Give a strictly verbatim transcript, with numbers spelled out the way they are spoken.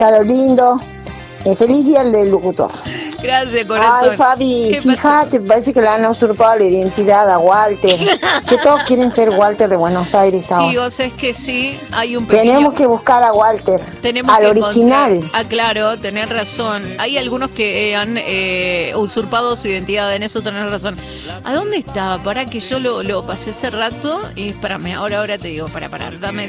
a lo lindo. Eh, feliz día del locutor. Gracias, corazón. Ay, Fabi, ¿Qué fíjate, pasó? parece que le han usurpado la identidad a Walter. Que todos quieren ser Walter de Buenos Aires ahora. Sí, vos es que sí, hay un pequeño... Tenemos que buscar a Walter, Tenemos al que original. encontrar- Ah, claro, tenés razón. Hay algunos que han eh, usurpado su identidad, en eso tenés razón. ¿A dónde estaba? Para que yo lo, lo pasé hace rato y espérame, ahora, ahora te digo, para, para, dame,